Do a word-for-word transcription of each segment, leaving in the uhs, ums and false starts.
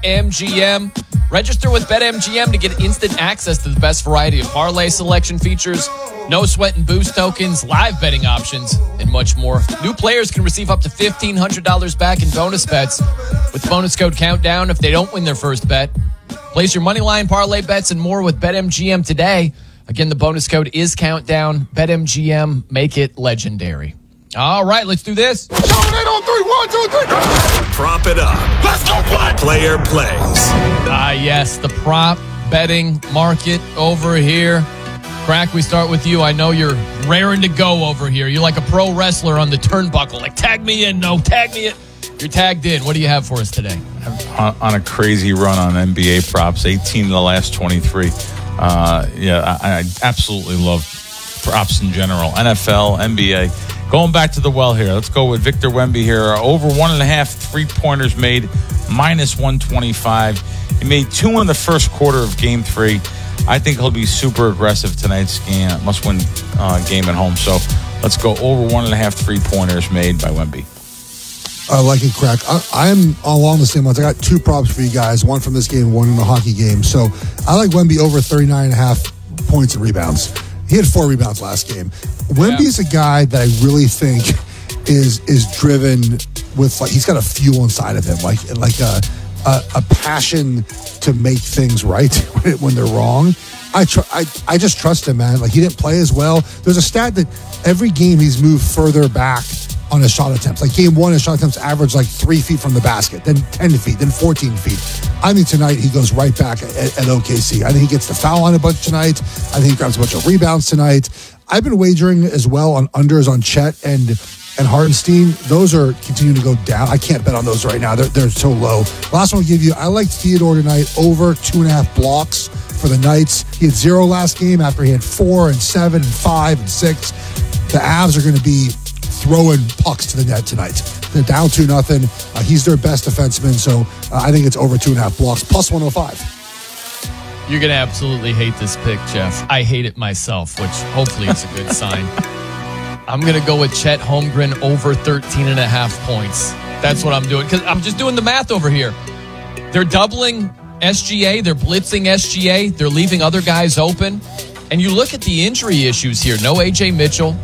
BetMGM. Register with BetMGM to get instant access to the best variety of parlay selection features, no sweat and boost tokens, live betting options, and much more. New players can receive up to fifteen hundred dollars back in bonus bets with bonus code Countdown if they don't win their first bet. Place your moneyline, parlay bets, and more with BetMGM today. Again, the bonus code is Countdown. BetMGM, make it legendary. All right, let's do this. Sean, eight on three. One, two, three. Prop it up. Let's go play. Player plays. Ah, yes, the prop betting market over here. Crack, we start with you. I know you're raring to go over here. You're like a pro wrestler on the turnbuckle. Like, tag me in. No, tag me in. You're tagged in. What do you have for us today? On, on a crazy run on N B A props, eighteen of the last twenty-three. Uh, yeah, I, I absolutely love props in general. N F L, N B A. Going back to the well here. Let's go with Victor Wemby here. Over one and a half three-pointers made, minus one twenty-five. He made two in the first quarter of game three. I think he'll be super aggressive tonight's game. Must-win uh, game at home. So let's go over one and a half three-pointers made by Wemby. I like it, Crack. I, I'm along the same lines. I got two props for you guys, one from this game, one in the hockey game. So I like Wemby over thirty-nine and a half points and rebounds. He had four rebounds last game. Wemby's yeah. a guy that I really think is is driven with, like, he's got a fuel inside of him, like like a a, a passion to make things right when they're wrong. I, tr- I I just trust him, man. Like, he didn't play as well. There's a stat that every game he's moved further back on his shot attempts. Like, game one, his shot attempts averaged like three feet from the basket, then ten feet, then fourteen feet. I think tonight he goes right back at, at O K C. I think he gets the foul on a bunch tonight. I think he grabs a bunch of rebounds tonight. I've been wagering as well on unders on Chet and and Hartenstein. Those are continuing to go down. I can't bet on those right now. They're, they're so low. Last one I'll give you, I like Theodore tonight over two and a half blocks for the Knights. He had zero last game after he had four and seven and five and six. The Avs are going to be throwing pucks to the net tonight. They're down two nothing. Uh, he's their best defenseman, so uh, I think it's over two and a half blocks, plus one oh five. You're going to absolutely hate this pick, Jeff. I hate it myself, which hopefully is a good sign. I'm going to go with Chet Holmgren over thirteen and a half points. That's what I'm doing, because I'm just doing the math over here. They're doubling S G A. They're blitzing S G A. They're leaving other guys open. And you look at the injury issues here. No A J Mitchell.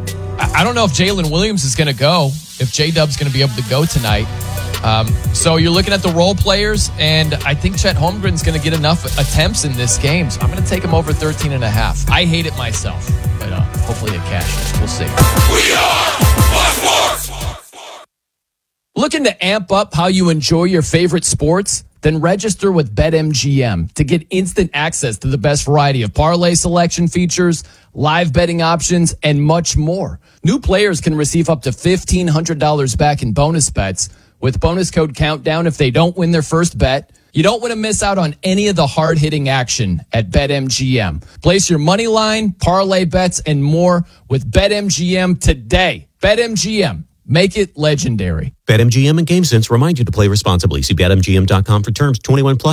I don't know if Jalen Williams is going to go, if J-Dub's going to be able to go tonight. Um, so you're looking at the role players, and I think Chet Holmgren's going to get enough attempts in this game. So I'm going to take him over thirteen and a half. I hate it myself, but uh, hopefully it cashes. We'll see. We are Sports. Looking to amp up how you enjoy your favorite sports? Then register with BetMGM to get instant access to the best variety of parlay selection features, live betting options, and much more. New players can receive up to fifteen hundred dollars back in bonus bets with bonus code Countdown if they don't win their first bet. You don't want to miss out on any of the hard-hitting action at BetMGM. Place your money line, parlay bets, and more with BetMGM today. BetMGM. Make it legendary. BetMGM and GameSense remind you to play responsibly. See Bet M G M dot com for terms. twenty-one plus.